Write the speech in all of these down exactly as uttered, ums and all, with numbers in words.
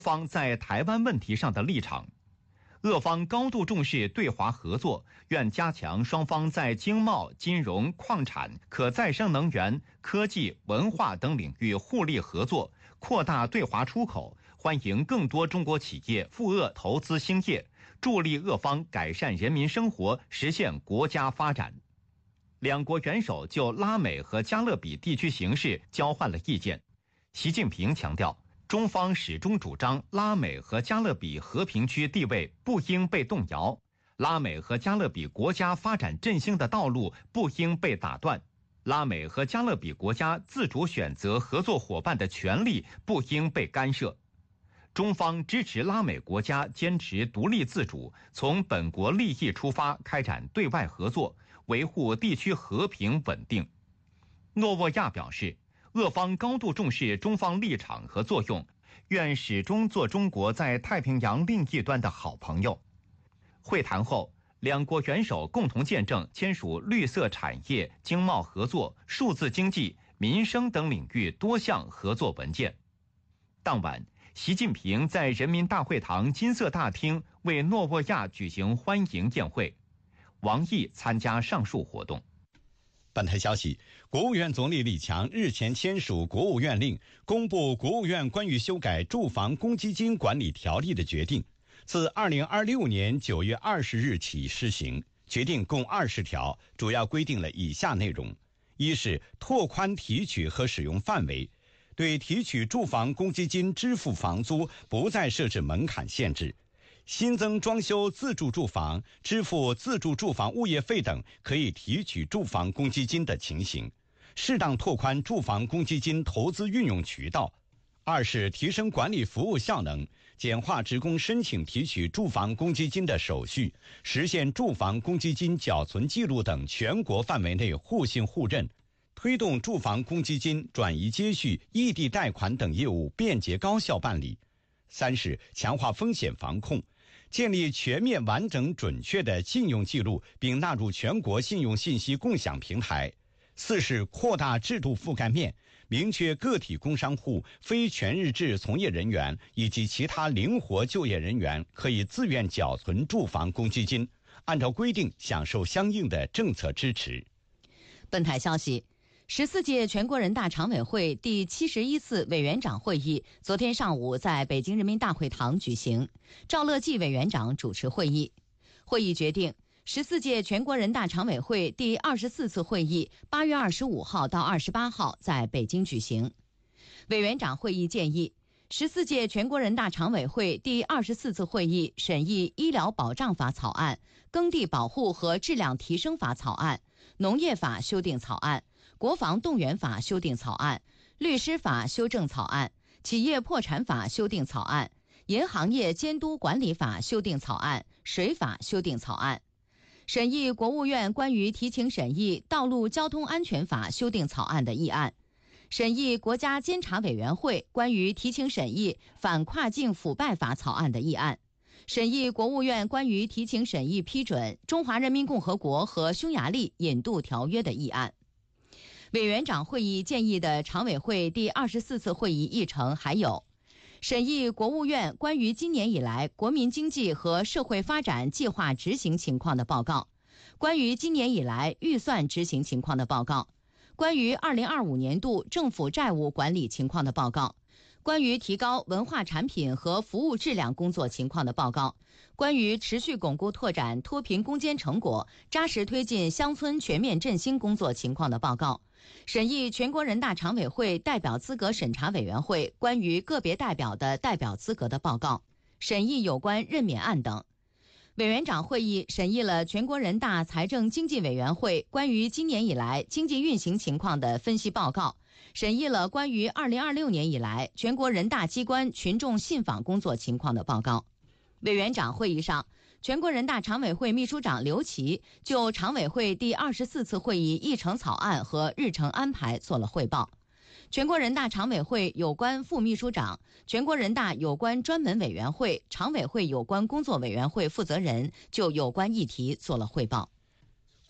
方在台湾问题上的立场。俄方高度重视对华合作，愿加强双方在经贸、金融、矿产、可再生能源、科技、文化等领域互利合作，扩大对华出口，欢迎更多中国企业赴俄投资兴业，助力俄方改善人民生活，实现国家发展。两国元首就拉美和加勒比地区形势交换了意见。习近平强调，中方始终主张拉美和加勒比和平区地位不应被动摇，拉美和加勒比国家发展振兴的道路不应被打断，拉美和加勒比国家自主选择合作伙伴的权利不应被干涉。中方支持拉美国家坚持独立自主，从本国利益出发开展对外合作，维护地区和平稳定。诺沃亚表示，俄方高度重视中方立场和作用，愿始终做中国在太平洋另一端的好朋友。会谈后，两国元首共同见证签署绿色产业、经贸合作、数字经济、民生等领域多项合作文件。当晚，习近平在人民大会堂金色大厅为诺沃亚举行欢迎宴会，王毅参加上述活动。 本台消息，国务院总理李强日前签署国务院令，公布国务院关于修改住房公积金管理条例的决定，自二零二六年九月二十日起施行。决定共二十条，主要规定了以下内容：一是拓宽提取和使用范围，对提取住房公积金支付房租不再设置门槛限制。新增装修自住住房、支付自住住房物业费等可以提取住房公积金的情形，适当拓宽住房公积金投资运用渠道。二是提升管理服务效能，简化职工申请提取住房公积金的手续，实现住房公积金缴存记录等全国范围内互信互认，推动住房公积金转移接续、异地贷款等业务便捷高效办理。三是强化风险防控，建立全面完整准确的信用记录，并纳入全国信用信息共享平台。四是扩大制度覆盖面，明确个体工商户、非全日制从业人员以及其他灵活就业人员可以自愿缴存住房公积金，按照规定享受相应的政策支持。 本台消息，十四届全国人大常委会第七十一次委员长会议昨天上午在北京人民大会堂举行，赵乐际委员长主持会议。会议决定，十四届全国人大常委会第二十四次会议八月二十五号到二十八号在北京举行。委员长会议建议，十四届全国人大常委会第二十四次会议审议《医疗保障法》草案、耕地保护和质量提升法草案、农业法修订草案、国防动员法修订草案、律师法修正草案、企业破产法修订草案、银行业监督管理法修订草案、水法修订草案，审议国务院关于提请审议道路交通安全法修订草案的议案，审议国家监察委员会关于提请审议反跨境腐败法草案的议案，审议国务院关于提请审议批准中华人民共和国和匈牙利引渡条约的议案。委员长会议建议的常委会第二十四次会议议程还有：审议国务院关于今年以来国民经济和社会发展计划执行情况的报告，关于今年以来预算执行情况的报告，关于二零二五年度政府债务管理情况的报告，关于提高文化产品和服务质量工作情况的报告，关于持续巩固拓展脱贫攻坚成果，扎实推进乡村全面振兴工作情况的报告，审议全国人大常委会代表资格审查委员会关于个别代表的代表资格的报告，审议有关任免案等。委员长会议审议了全国人大财政经济委员会关于今年以来经济运行情况的分析报告，审议了关于二零二六年以来全国人大机关群众信访工作情况的报告。委员长会议上，全国人大常委会秘书长刘奇就常委会第二十四次会议议程草案和日程安排做了汇报。全国人大常委会有关副秘书长、全国人大有关专门委员会、常委会有关工作委员会负责人就有关议题做了汇报。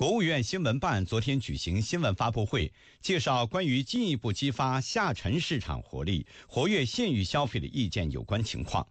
国务院新闻办昨天举行新闻发布会，介绍关于进一步激发下沉市场活力、活跃县域消费的意见有关情况。